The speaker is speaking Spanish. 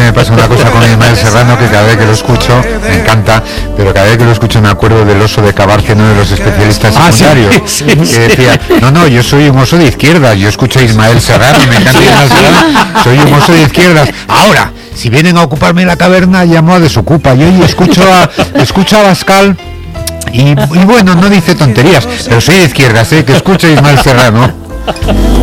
me pasa una cosa con Ismael Serrano, que cada vez que lo escucho me encanta, pero cada vez que lo escucho me acuerdo del oso de Cabarce, uno de los especialistas secundarios, sí, que decía, no, yo soy un oso de izquierdas, yo escucho a Ismael Serrano, me encanta Ismael Serrano, soy un oso de izquierdas. Ahora, si vienen a ocuparme la caverna, llamo a Desocupa, yo escucho a Bascal. Y bueno, no dice tonterías, pero soy de izquierdas, que escucha a Ismael Serrano.